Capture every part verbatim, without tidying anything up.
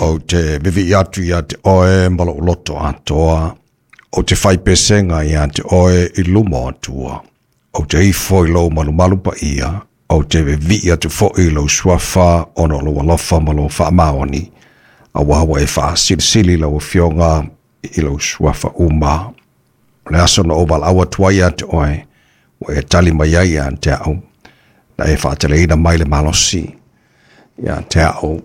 o te vivi atu ia te oe malo loto atoa, o te whaipesenga ia te oe i lumo atua, o te ifo i lo malu malu pa ia, o te vivi ia te fo i lo suafa, ono lo walofa malo wha maoni, a wawa e wha silisili lo fionga i lo suafa uma. Le aso na obal awa tua ia te oe, o e tali mai ia te au, na e wha te leina mai le malosi, ia te au,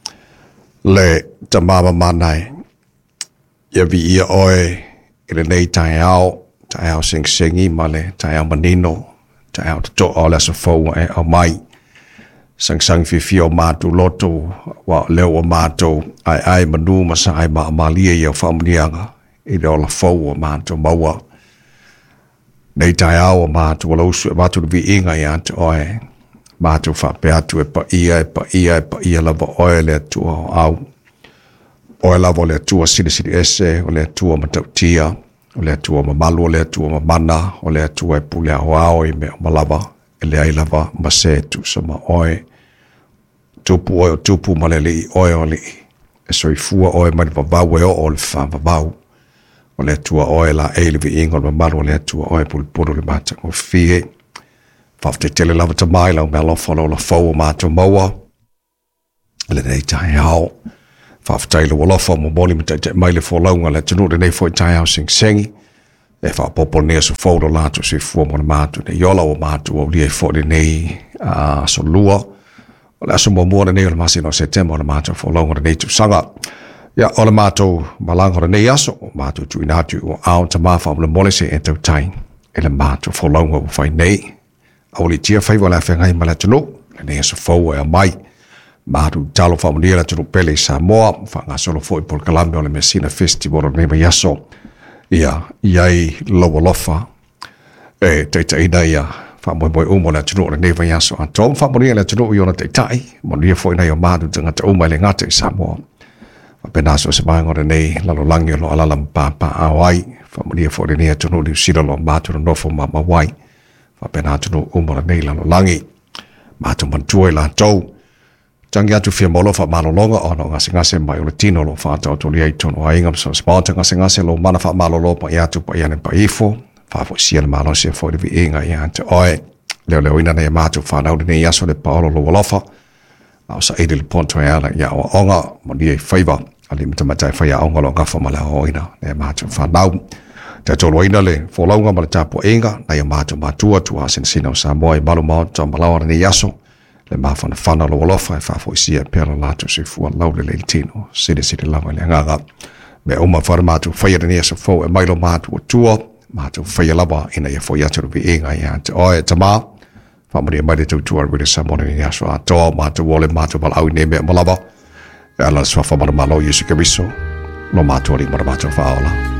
le ta mama manai ia vi ia oe i le nei tai au tai au sing singi ma le tai au manino tai au to o la so fo e au mai sang sang fi fi o matu loto wa le o mato ai ai manu ma sai ma malia ia famnianga i le ola fo o mato maua nei tai au o mato lo su mato vi inga ia to oe Mātou whape atu e pa ia, e pa ia, e pa ia lava oe le atua au. Oe lava o le atua siri siri ese, o le atua matautia, o le atua mamalu, o le atua mamana, o le atua e pule au au i me o malava, e le ai lava mase tu sama oe. Tupu oe o tupu ma le li oe o li. E soi fua oe mani vavau e o o le wha vavau. O le atua oe la e li vi ingo le mamalu, o le atua oe pulipuru le mata o fie. Whafte tele lava ta mai lau mea lofa lau la fau o mātou maua. Le nei tai hao. Whafte ilo lofa mo moni ma te mai le fōlaunga le tunu le nei fōi tai hao sing sengi. E whapopo nea so fōdo lātou se fua mo na mātou. Ne yola o mātou o lia fōde nei uh, so lua. O le aso mo mua nei o le masi no September o le mātou fōlaunga le nei tu sanga. Ia o le mātou malanga le nei aso o mātou tu inatu o ao ta mawha o le mole se entau tai. E le mātou fōlaunga o whai nei. Au li tia whaiwa la whengai ma la tunu, le nea sa fau e mai. Mātu talo whamunia la tunu pele i Samoa, whanga solo fo i Pol Kalambe o le Messina Festival o nema yaso. Ia, iai loa lofa, e teita ina ia, whamoe moe umo la tunu o le nema yaso. A tōm whamunia la tunu i ona teitai, monia fo ina i o mātu tangata uma i le ngata i Samoa. Pena so se mai ngore nei, lalo langi o lo alala mpapa awai, whamunia fo le nea tunu li usira lo mātu no nofo mama wai. Pena tunu umora nei lalo langi. Mātu mantua la tau. Tangi atu fia molo wha malolonga ono ngase ngase mai o le tino lo whātau toli ai tono a ingam so spawta ngase ngase lo mana wha malolo pa iatu pa iane pa ifo. Whafo sia le malo sia fo le vi inga i ante oe. Leo leo ina nei mātu whanau di nei aso le paolo lo walofa. Au sa eide le ponto e ala ia o onga mo ni e whaiva. Ali mitamatai whaia onga lo ngafa ma le ho ina. Nei mātu whanau. Te tolo ina le fōlaunga ma le tapo inga, na ia mātou mātua tua sin sina o Samoa i malu mao ta malawa ni yaso, le mawhana whana lo walofa e whafo isia pera lātou se fua lau le leil tino, siri siri lava le nganga. Me uma whara mātou whaia ni yaso fō e mailo mātua tua, mātou whaia lava ina ia fō iaturu vi inga ia te oe te mā, whamari e maile tau tua rwere Samoa ni yaso a toa, mātou wole mātou wala au ne mea malawa, e ala swafa mara malo Yesu Keriso, lo mātua li mara mātou whaola.